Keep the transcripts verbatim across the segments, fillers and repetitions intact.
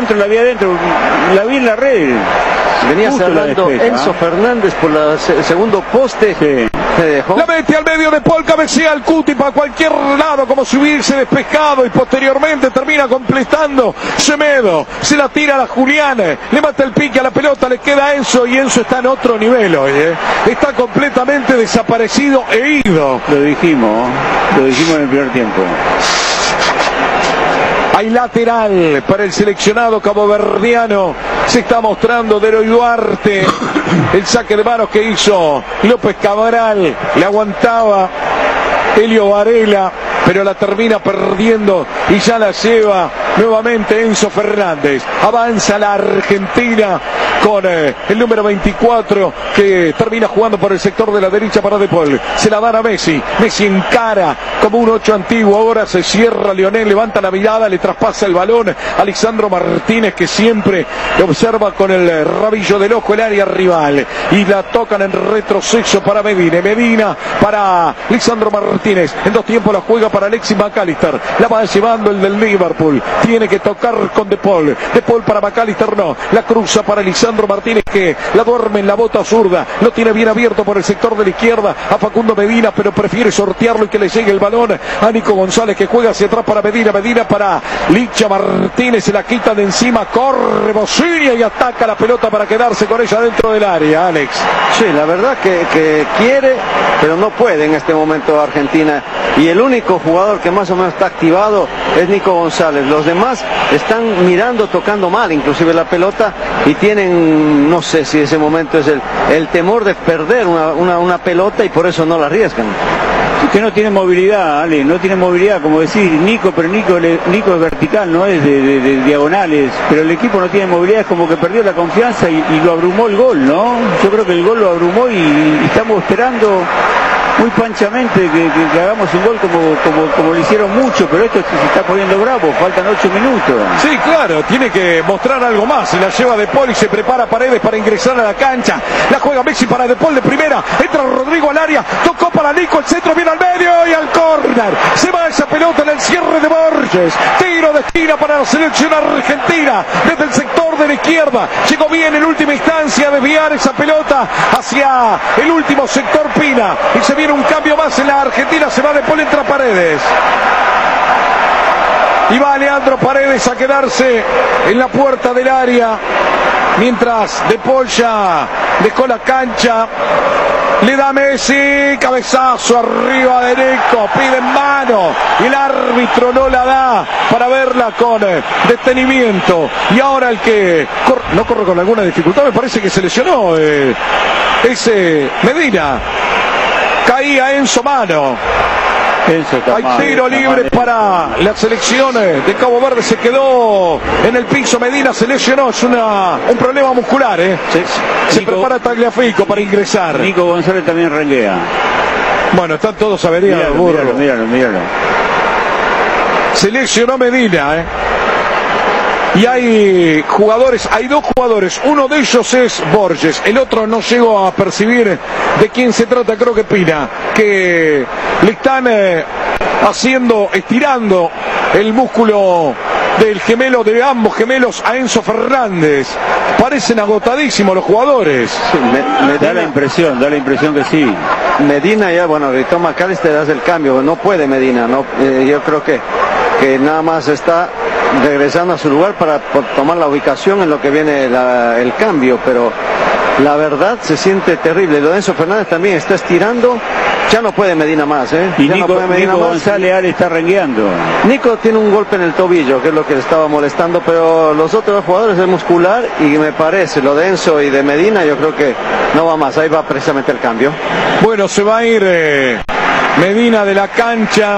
adentro, la vi adentro, la vi en la red. Venía Justo cerrando Enzo Fernández por la, el segundo poste. Sí. Dejó. La mete al medio de Paul, cabecea al Cuti para cualquier lado, como si hubiese despejado, y posteriormente termina completando Semedo. Se la tira a la Julián, le mata el pique a la pelota, le queda a Enzo, y Enzo está en otro nivel hoy, ¿eh? Está completamente desaparecido e ido. Lo dijimos, lo dijimos en el primer tiempo. Hay lateral para el seleccionado caboverdiano. Se está mostrando Deroy Duarte. El saque de manos que hizo López Cabral. Le aguantaba Helio Varela, pero la termina perdiendo y ya la lleva nuevamente Enzo Fernández. Avanza la Argentina con eh, el número veinticuatro, que termina jugando por el sector de la derecha para De Paul. Se la dan a Messi. Messi encara como un ocho antiguo. Ahora se cierra Lionel, levanta la mirada, le traspasa el balón a Lisandro Martínez, que siempre observa con el rabillo del ojo el área rival, y la tocan en retroceso para Medina. Medina para Lisandro Martínez. En dos tiempos la juega para Alexis McAllister. La va llevando el del Liverpool. Tiene que tocar con De Paul. De Paul para McAllister, no. La cruza para Lisandro Martínez, que la duerme en la bota zurda. Lo tiene bien abierto por el sector de la izquierda a Facundo Medina, pero prefiere sortearlo y que le llegue el balón a Nico González, que juega hacia atrás para Medina. Medina para Licha Martínez. Se la quita de encima. Corre Bosinia y ataca la pelota para quedarse con ella dentro del área. Alex. Sí, la verdad que, que quiere, pero no puede en este momento Argentina. Y el único jugador que más o menos está activado es Nico González. Los demás están mirando, tocando mal inclusive la pelota, y tienen, no sé si ese momento es el, el temor de perder una, una, una pelota, y por eso no la arriesgan. Que no tiene movilidad, Ale, no tiene movilidad, como decir Nico, pero Nico, Nico es vertical, no es de, de, de diagonales, pero el equipo no tiene movilidad, es como que perdió la confianza y, y lo abrumó el gol, ¿no? Yo creo que el gol lo abrumó, y, y estamos esperando muy panchamente que, que, que hagamos un gol como, como, como lo hicieron mucho, pero esto se está poniendo bravo, faltan ocho minutos. Sí, claro, tiene que mostrar algo más. Y la lleva De Paul y se prepara Paredes para ingresar a la cancha. La juega Messi para De Paul de primera. Entra Rodrigo al área, tocó para Nico, el centro viene al medio y al córner. Se va esa pelota en el cierre de Borges. Tiro de esquina para la selección argentina desde el sector de la izquierda. Llegó bien en última instancia a desviar esa pelota hacia el último sector Pina. Y se viene un cambio más en la Argentina. Se va De Paul, entra Paredes. Y va Leandro Paredes a quedarse en la puerta del área, mientras De Paul ya dejó la cancha. Le da Messi, cabezazo arriba de Nico, pide en mano y el árbitro no la da para verla con detenimiento. Y ahora el que corre, no corre con alguna dificultad, me parece que se lesionó eh, ese Medina. Caía Enzo Mano. Hay tiro libre para las selecciones de Cabo Verde. Se quedó en el piso. Medina se lesionó. Es una, un problema muscular, ¿eh? Sí. Se Nico, prepara Tagliafico para ingresar. Nico González también renguea. Bueno, están todos averiados. Míralo, míralo, míralo, míralo. Se lesionó Medina, ¿eh? Y hay jugadores, hay dos jugadores, uno de ellos es Borges, el otro no llego a percibir de quién se trata, creo que Pina, que le están eh, haciendo, estirando el músculo del gemelo, de ambos gemelos, a Enzo Fernández. Parecen agotadísimos los jugadores. Sí, me, me da la impresión, da la impresión que sí. Medina ya, bueno, gritó McAllister, hace el cambio, no puede Medina, no, eh, yo creo que, que nada más está regresando a su lugar para tomar la ubicación en lo que viene la, el cambio, pero la verdad se siente terrible. Lo de Enzo Fernández también está estirando, ya no puede Medina más, ¿eh? Y ya Nico, no puede Medina Nico más. González Ale está rengueando. Nico tiene un golpe en el tobillo, que es lo que le estaba molestando, pero los otros jugadores es muscular, y me parece, lo de Enzo y de Medina, yo creo que no va más, ahí va precisamente el cambio. Bueno, se va a ir eh, Medina de la cancha.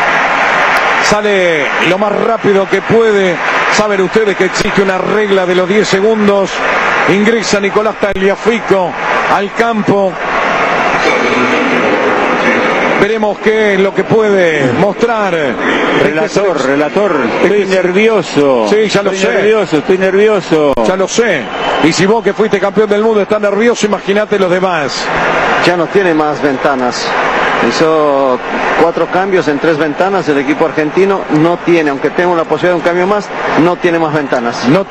Sale lo más rápido que puede. Saben ustedes que existe una regla de los diez segundos. Ingresa Nicolás Tagliafico al campo. Veremos qué es lo que puede mostrar. Relator, este relator, estoy nervioso. Sí, ya lo estoy sé. nervioso, estoy nervioso. Ya lo sé. Y si vos, que fuiste campeón del mundo, estás nervioso, imagínate los demás. Ya no tiene más ventanas. Hizo cuatro cambios en tres ventanas. El equipo argentino no tiene, aunque tenga la posibilidad de un cambio más, no tiene más ventanas. No